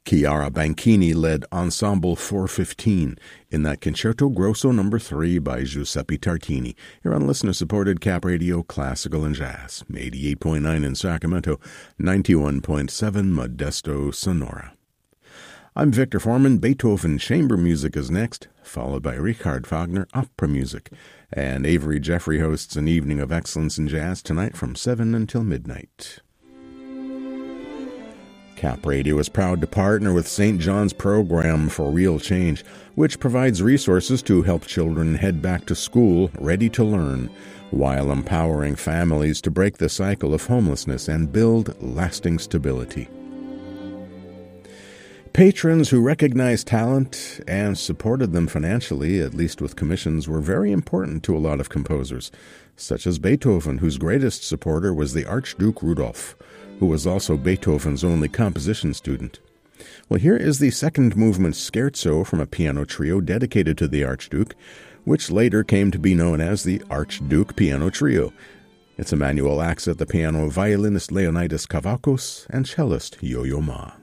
Chiara Banchini led Ensemble 415 in that Concerto Grosso No. 3 by Giuseppe Tartini. You're on listener-supported Cap Radio Classical and Jazz, 88.9 in Sacramento, 91.7 Modesto, Sonora. I'm Victor Foreman. Beethoven Chamber Music is next, followed by Richard Wagner Opera Music. And Avery Jeffrey hosts an evening of excellence in jazz tonight from 7 until midnight. Cap Radio is proud to partner with St. John's Program for Real Change, which provides resources to help children head back to school ready to learn, while empowering families to break the cycle of homelessness and build lasting stability. Patrons who recognized talent and supported them financially, at least with commissions, were very important to a lot of composers, such as Beethoven, whose greatest supporter was the Archduke Rudolph, who was also Beethoven's only composition student. Well, here is the second movement scherzo from a piano trio dedicated to the Archduke, which later came to be known as the Archduke Piano Trio. It's Emmanuel Ax at the piano, violinist Leonidas Kavakos, and cellist Yo-Yo Ma.